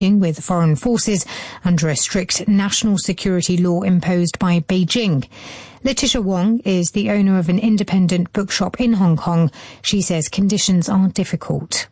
with foreign forces under a strict national security law imposed by Beijing. Letitia Wong is the owner of an independent bookshop in Hong Kong. She says conditions are difficult.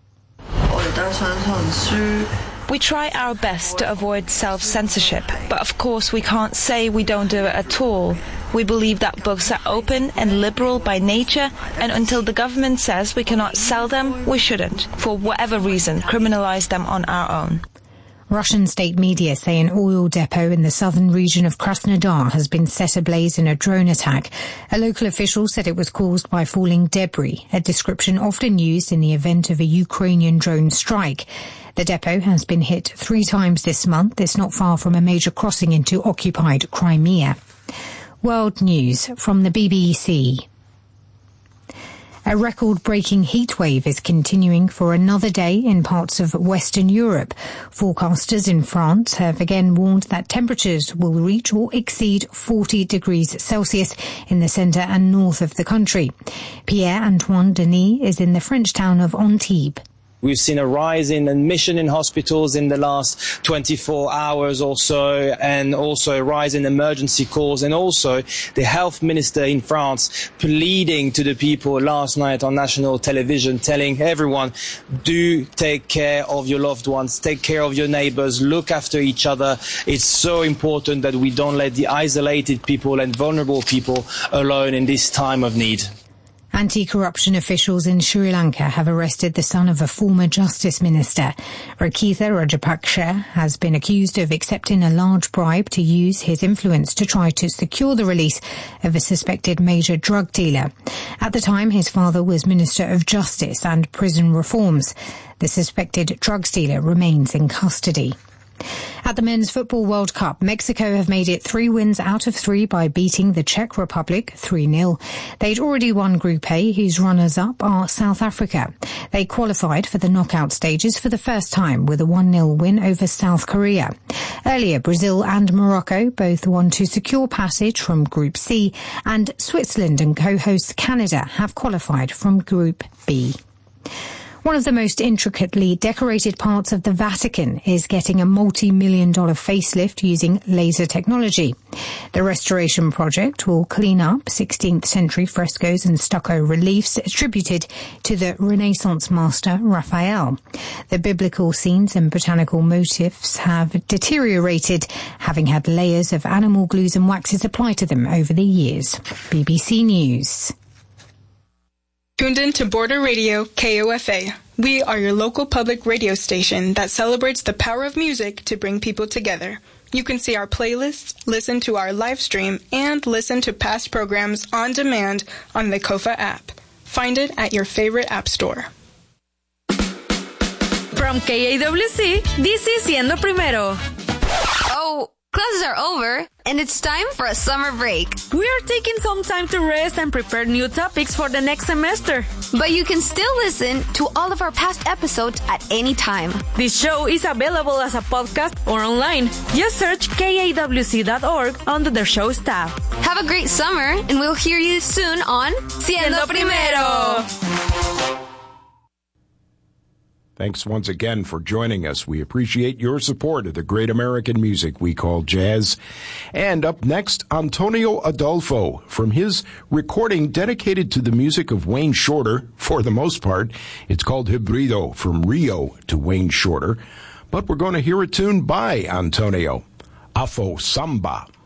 We try our best to avoid self-censorship, but of course we can't say we don't do it at all. We believe that books are open and liberal by nature, and until the government says we cannot sell them, we shouldn't, for whatever reason, criminalize them on our own. Russian state media say an oil depot in the southern region of Krasnodar has been set ablaze in a drone attack. A local official said it was caused by falling debris, a description often used in the event of a Ukrainian drone strike. The depot has been hit 3 times this month. It's not far from a major crossing into occupied Crimea. World news from the BBC. A record-breaking heatwave is continuing for another day in parts of Western Europe. Forecasters in France have again warned that temperatures will reach or exceed 40 degrees Celsius in the centre and north of the country. Pierre-Antoine Denis is in the French town of Antibes. We've seen a rise in admission in hospitals in the last 24 hours or so, and also a rise in emergency calls, and also the health minister in France pleading to the people last night on national television, telling everyone, do take care of your loved ones, take care of your neighbors, look after each other. It's so important that we don't let the isolated people and vulnerable people alone in this time of need. Anti-corruption officials in Sri Lanka have arrested the son of a former justice minister. Rakitha Rajapaksa has been accused of accepting a large bribe to use his influence to try to secure the release of a suspected major drug dealer. At the time, his father was Minister of Justice and Prison Reforms. The suspected drug dealer remains in custody. At the Men's Football World Cup, Mexico have made it 3 wins out of 3 by beating the Czech Republic 3-0. They'd already won Group A, whose runners-up are South Africa. They qualified for the knockout stages for the first time with a 1-0 win over South Korea. Earlier, Brazil and Morocco both won to secure passage from Group C, and Switzerland and co-host Canada have qualified from Group B. One of the most intricately decorated parts of the Vatican is getting a multi-million-dollar facelift using laser technology. The restoration project will clean up 16th century frescoes and stucco reliefs attributed to the Renaissance master Raphael. The biblical scenes and botanical motifs have deteriorated, having had layers of animal glues and waxes applied to them over the years. BBC News. Tuned in to Border Radio KOFA. We are your local public radio station that celebrates the power of music to bring people together. You can see our playlists, listen to our live stream, and listen to past programs on demand on the KOFA app. Find it at your favorite app store. From KAWC, this is Siendo Primero. Oh, classes are over, and it's time for a summer break. We are taking some time to rest and prepare new topics for the next semester. But you can still listen to all of our past episodes at any time. This show is available as a podcast or online. Just search kawc.org under the show's tab. Have a great summer, and we'll hear you soon on Siendo Primero. Thanks once again for joining us. We appreciate your support of the great American music we call jazz. And up next, Antonio Adolfo, from his recording dedicated to the music of Wayne Shorter, for the most part. It's called Hybrido, from Rio to Wayne Shorter. But we're going to hear a tune by Antonio, Afro Samba.